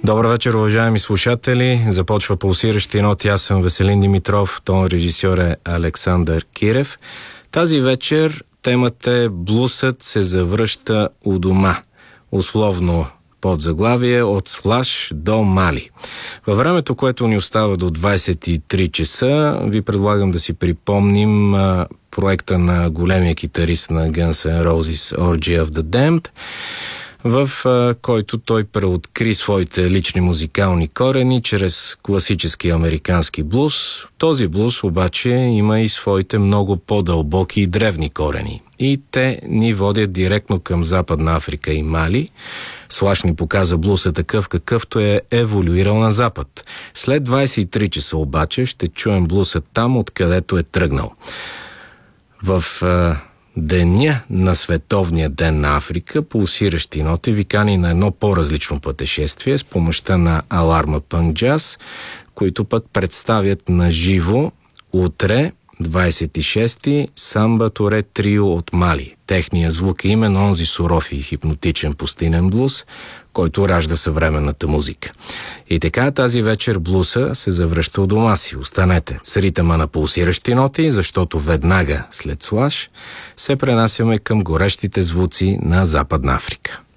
Добър вечер, уважаеми слушатели. Започва пулсиращи ноти. Аз съм Веселин Димитров, тон режисьор е Александър Кирев. Тази вечер темата е "Блусът се завръща у дома". Условно под заглавие "От Слаш до Мали". Във времето, което ни остава до 23 часа, ви предлагам да си припомним проекта на големия китарист на Guns N' Roses, Orgy of the Damned, в който той преоткри своите лични музикални корени чрез класически американски блуз. Този блуз обаче има и своите много по-дълбоки и древни корени. И те ни водят директно към Западна Африка и Мали. Слаш ни показа блуза такъв, какъвто е еволюирал на Запад. След 23 часа обаче ще чуем блуза там, откъдето е тръгнал. В деня на Световния ден на Африка, пулсиращи ноти ви кани на едно по-различно пътешествие с помощта на Аларма Пънк Джаз, които пък представят на живо утре, 26-ти, Самба Торе Трио от Мали. Техният звук е именно онзи суров и хипнотичен пустинен блуз, който ражда съвременната музика. И така тази вечер блуса се завръща у дома си. Останете с ритъма на пулсиращи ноти, защото веднага след Слаш се пренасяме към горещите звуци на Западна Африка.